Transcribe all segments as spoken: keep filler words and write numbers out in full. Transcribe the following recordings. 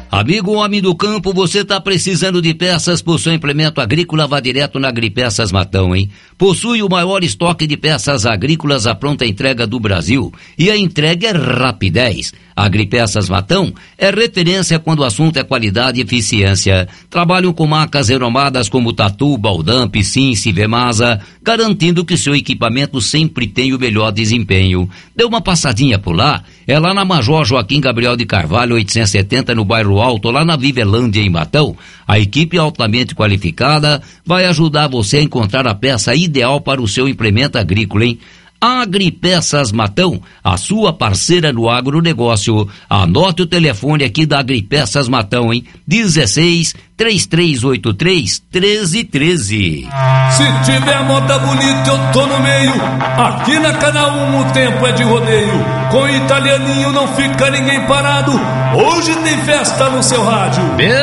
Amigo homem do campo, você tá precisando de peças pro seu implemento agrícola? Vá direto na Agripeças Matão, hein? Possui o maior estoque de peças agrícolas à pronta entrega do Brasil. E a entrega é rapidez. A Agripeças Matão é referência quando o assunto é qualidade e eficiência. Trabalham com marcas renomadas como Tatu, Baldamp, Cinci, Vemasa, garantindo que seu equipamento sempre tem o melhor desempenho. Dê uma passadinha por lá. É lá na Major Joaquim Gabriel de Carvalho, oitocentos e setenta, no bairro Alto, lá na Vivelândia, em Matão. A equipe altamente qualificada vai ajudar você a encontrar a peça ideal para o seu implemento agrícola, hein? Agripeças Matão, a sua parceira no agronegócio. Anote o telefone aqui da Agripeças Matão, hein? dezesseis, três três oito três, treze treze. Se tiver moda bonita, eu tô no meio. Aqui na Canal um o tempo é de rodeio. Com Italianinho não fica ninguém parado. Hoje tem festa no seu rádio.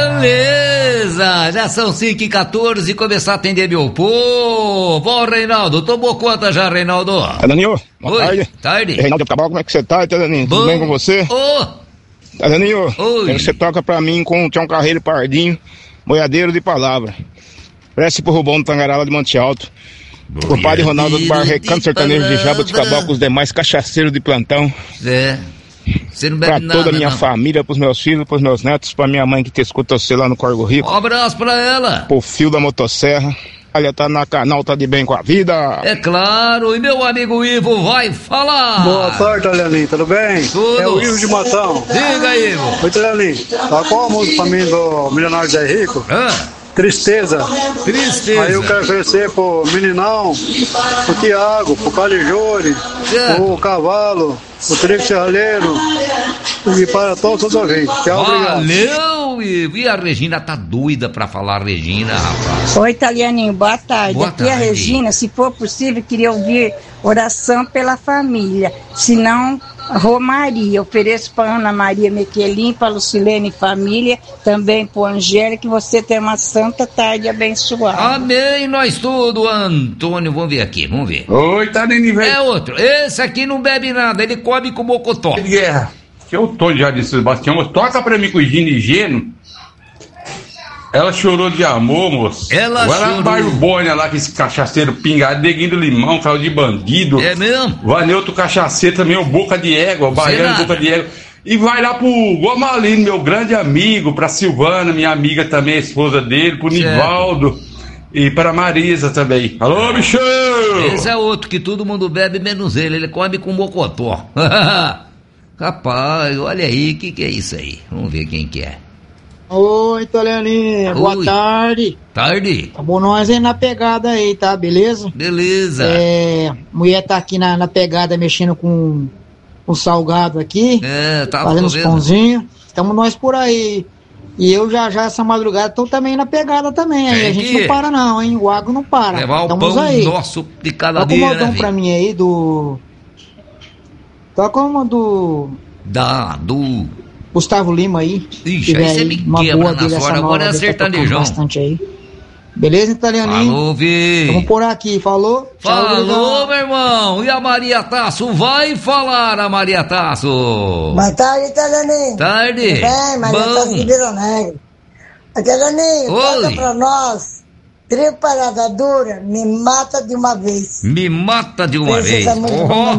Beleza, já são cinco e quatorze, começar a atender meu povo. Ó, Reinaldo, tomou conta já, Reinaldo? Daninho, boa Oi, tarde. tarde. Reinaldo de Cabal, como é que você tá, Daninho? Tudo bem com você? Ô! Oh. Daninho, Oi. você toca pra mim com o Tião Carreiro Pardinho, boiadeiro de palavra. Preste pro Rubão do Tangará lá de Monte Alto. O padre Ronaldo do Bar Recanto Sertanejo de Jaba de Cabal com os demais cachaceiros de plantão. É. Você não bebe pra nada, toda a minha não. família, pros meus filhos, pros meus netos, pra minha mãe que te escuta você lá no Corgo Rico. Um abraço pra ela. Pro fio da motosserra. Olha, tá na canal, tá de bem com a vida. É claro, e meu amigo Ivo vai falar. Boa tarde, Leoninho, tudo bem? Tudo. É o Ivo de Matão. Diga, Ivo. Oi, Leoninho, tá qual a música pra mim do Milionário Zé Rico? Ah, Tristeza. tristeza. Aí eu quero oferecer pro Meninão, pro Tiago, pro Calijone, É. pro Cavalo, pro Trigo Serralheiro e para todos os ouvintes. Tchau, obrigado. Valeu, Ivo. E a Regina tá doida pra falar, Regina, rapaz. Oi, Italianinho, boa tarde. Boa Aqui é a tarde. Regina. Se for possível, queria ouvir oração pela família. Se não, Romaria. Ofereço para Ana Maria Mequelim, para Lucilene Família, também para Angélica, que você tenha uma santa tarde abençoada. Amém, nós tudo, Antônio. Vamos ver aqui, vamos ver. Oi, tá nem velho. É outro. Esse aqui não bebe nada, ele come com mocotó. Guerra. Que eu tô já de Sebastião, moço. Toca pra mim com o Gino e Geno. Ela chorou de amor, moço. Ela Agora chorou. Bairro Bônia lá, que esse cachaceiro pingado, Neguinho do Limão, falou de bandido. É mesmo? Vaneuto Cachaceiro também, o Boca de Égua, o Baiano nada. Boca de Égua. E vai lá pro Gomalino, meu grande amigo, pra Silvana, minha amiga também, a esposa dele, pro Certo. Nivaldo e pra Marisa também. Alô, bicho! Esse é outro que todo mundo bebe, menos ele. Ele come com mocotó. Rapaz, olha aí, o que, que é isso aí? Vamos ver quem que é. Oi, Italianinho, boa Oi. tarde. Tarde? Tamo nós aí na pegada aí, tá? Beleza? Beleza. É, mulher tá aqui na, na pegada mexendo com o salgado aqui, É, tá fazendo os vendo? pãozinhos. Tamo nós por aí. E eu já já essa madrugada tô também na pegada também aí. Tem A gente que não para não, hein? O agro não para. Levar o Tamo pão aí. nosso de cada Toca dia, uma né, um filho? pra mim aí do... Toca uma do Da, do... Gustavo Lima aí. Ixi, Tiver aí você me uma quebra boa na dele, essa hora. nova Agora é dele, tá tocando sertanejão. bastante aí. Beleza, Italianinho? Falou, vi. Vamos por aqui, falou? Tchau, Falou, obrigado. meu irmão. E a Maria Tasso? Vai falar a Maria Tasso. Boa tarde, Italianinho. Tarde. Tudo bem, Maria Tasso de Bom. Vila Negro. Italianinho, Oi. conta pra nós. Trio Parada Dura, me mata de uma vez. Me mata de uma Essa vez. é muito Oh. boa.